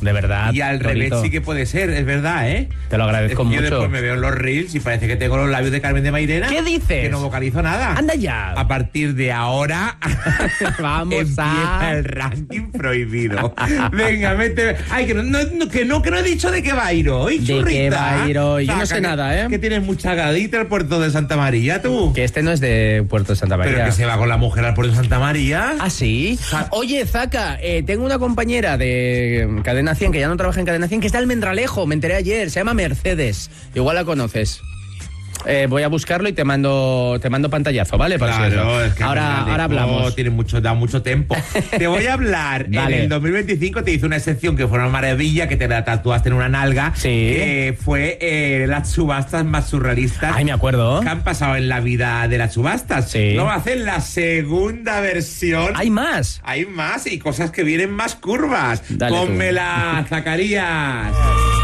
De verdad. Y al revés sí que puede ser, es verdad, ¿eh? Te lo agradezco mucho. Yo después me veo en los reels y parece que tengo los labios de Carmen de Mairena. ¿Qué dices? Que no vocalizo nada. Anda ya. A partir de ahora Vamos empieza el ranking prohibido. Venga, mete. Ay, que no he dicho de qué va a ir hoy, ¿De churrita. qué va a ir hoy? Yo no sé nada, ¿eh? Que tienes mucha gadita el puerto de Santa María, tú. Que este no es de Puerto de Santa María. Pero que se va con la mujer al puerto de Santa María. ¿Ah, sí? Oye, Zaka, tengo una compañera de Cadena 100, que ya no trabaja en Cadena 100, que está en Almendralejo, me enteré ayer, se llama Mercedes. Igual la conoces. Voy a buscarlo y te mando pantallazo, ¿vale? Claro, es que ahora hablamos. Da mucho tiempo. Te voy a hablar. Vale. En el 2025 te hice una sección que fue una maravilla, que te la tatuaste en una nalga. Sí. Que fue las subastas más surrealistas. Ay, me acuerdo. Que han pasado en la vida de las subastas. Sí. No va a hacer la segunda versión. ¿Hay más? Hay más y cosas que vienen más curvas. Dale tú. Pónmela, Zacarías.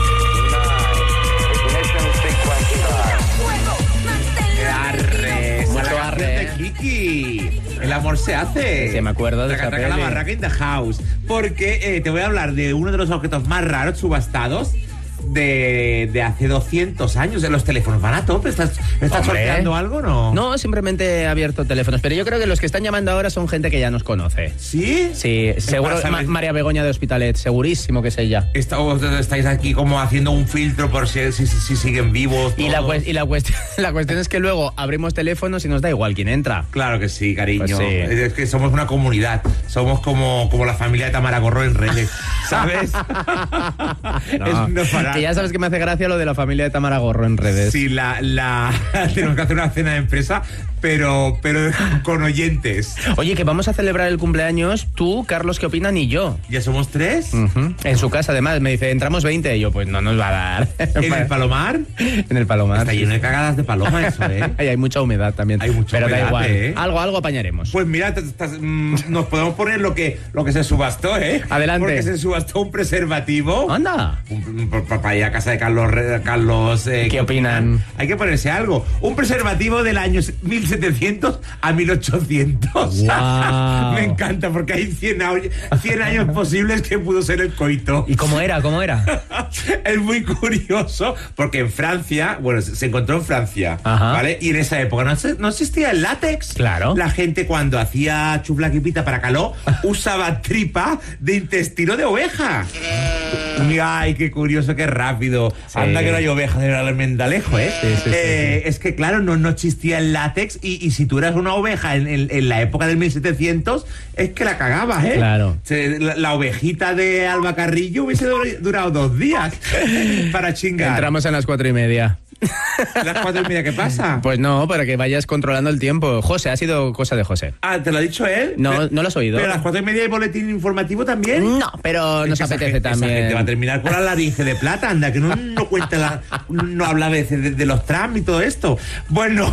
De Kiki. El amor se hace. Sí, me acuerdo de esa Traca, la peli. barraca in the house. Porque te voy a hablar de uno de los objetos más raros subastados de hace 200 años. En los teléfonos van a tope. ¿Estás sorteando algo o no? No, simplemente he abierto teléfonos. Pero yo creo que los que están llamando ahora son gente que ya nos conoce. ¿Sí? Sí, seguro. María Begoña de Hospitalet, segurísimo que es ella. Estáis aquí como haciendo un filtro por si siguen vivos. Y la cuestión es que luego abrimos teléfonos y nos da igual quién entra. Claro que sí, cariño. Pues sí. Es que somos una comunidad. Somos como la familia de Tamara Gorro en redes. ¿Sabes? Que ya sabes que me hace gracia lo de la familia de Tamara Gorro en redes. Sí, tenemos que hacer una cena de empresa, pero con oyentes. Oye, que vamos a celebrar el cumpleaños tú, Carlos, ¿qué opinan? Y yo. ¿Ya somos 3? En su casa, además, me dice, entramos 20. Y yo, pues no nos va a dar. ¿En el Palomar? En el Palomar. Está lleno de cagadas de paloma eso, ¿eh? Y hay mucha humedad también. Hay mucha pero humedad, da igual. ¿eh? Algo apañaremos. Pues mira, nos podemos poner lo que se subastó, ¿eh? Adelante. Porque se subastó un preservativo. ¡Anda! Para ir a casa de Carlos. ¿Qué opinan? Hay que ponerse algo. Un preservativo del año 1700 a 1800. Wow. Me encanta porque hay 100 años posibles que pudo ser el coito. ¿Y cómo era? Es muy curioso porque en Francia, bueno, se encontró en Francia, Ajá. ¿vale? Y en esa época no existía el látex. Claro. La gente cuando hacía chuflaquipita para calor usaba tripa de intestino de oveja. Ay, qué curioso, qué rápido. Sí. Anda que no hay ovejas en el Almendralejo, ¿eh? Sí. Es que claro, no existía el látex y si tú eras una oveja en la época del 1700, es que la cagabas, ¿eh? Claro. La ovejita de Alba Carrillo hubiese durado 2 días para chingar. Entramos a las 4:30. ¿Las 4:30 qué pasa? Pues no, para que vayas controlando el tiempo. José, ha sido cosa de José. Ah, ¿te lo ha dicho él? No lo has oído. ¿Pero a las 4:30 hay boletín informativo también? No, pero Es nos que apetece esa también. gente va a terminar con la laringe de plata, anda, que no cuenta no habla a veces de los trams y todo esto. Bueno.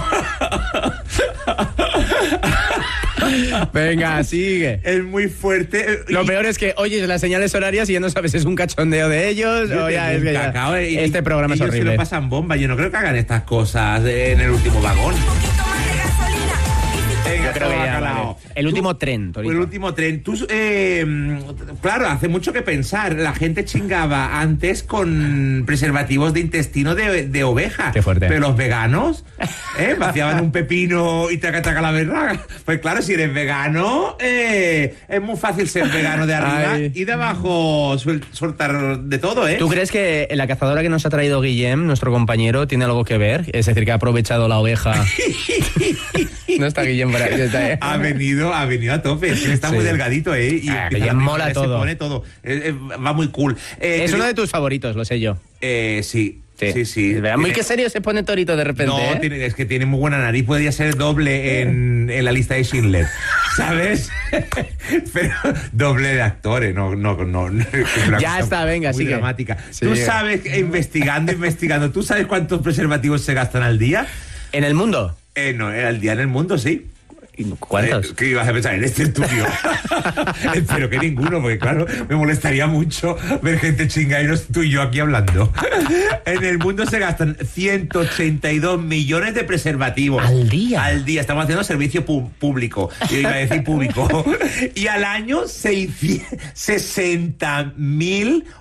Venga, sigue. Es muy fuerte. Lo peor es que oyes las señales horarias y ya no sabes si es un cachondeo de ellos o ya es que ya- Cacao, este programa es ellos horrible. se lo pasan bomba. Yo no creo que hagan estas cosas en el último vagón. Venga, Yo creo que todo ya, bacalao. vale. El último tren, Torito. El último tren. Claro, hace mucho que pensar. La gente chingaba antes con preservativos de intestino de oveja. Qué fuerte. Pero los veganos vaciaban un pepino y taca la verga. Pues claro, si eres vegano, es muy fácil ser vegano de arriba. Ay. Y de abajo soltar de todo, ¿eh? ¿Tú crees que la cazadora que nos ha traído Guillem, nuestro compañero, tiene algo que ver? Es decir, que ha aprovechado la oveja. No está Guillem por ahí, está, ¿eh? Ha venido a tope. Es que está Sí. muy delgadito, ¿eh? Y Ah, que empieza ya la mola película, todo. Se pone todo. Va muy cool. Es uno de tus favoritos, lo sé yo. Sí. Es verdad, muy que serio se pone Torito de repente, No, ¿eh? es que tiene muy buena nariz. Podría ser doble en la lista de Schindler, ¿sabes? Pero doble de actores, no. Ya está, venga, muy sigue. dramática. Sí. Tú sabes, investigando, ¿tú sabes cuántos preservativos se gastan al día? ¿En el mundo? No, al día en el mundo, sí. ¿Cuántos? ¿Qué ibas a pensar en este estudio? Espero que ninguno, porque claro, me molestaría mucho ver gente chingainos, tú y yo aquí hablando. En el mundo se gastan 182 millones de preservativos. ¿Al día? Al día. Estamos haciendo servicio público. Yo iba a decir público. Y al año 60.000